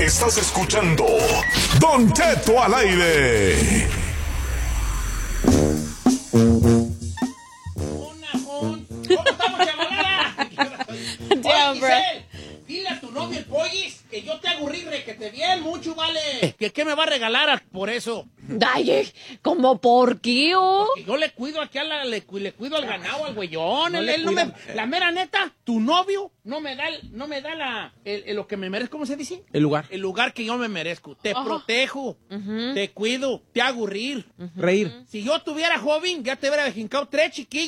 Estás escuchando Don Cheto al aire. ¿Cómo estamos, chavalada? Oye, Giselle, dile a tu novio el Pollis que yo te aburrí, que te bien mucho, vale. ¿Qué me va a regalar por eso? Ay, ¿como por qué, oh? Porque yo le cuido aquí le cuido al ganado, al güeyón. No Él no me, la mera neta, tu novio no me da lo que me merezco, ¿cómo se dice? El lugar. El lugar que yo me merezco. Te protejo, te cuido, te hago reír. Reír. Si yo tuviera joven, ya te hubiera jincado 3 chiquillos.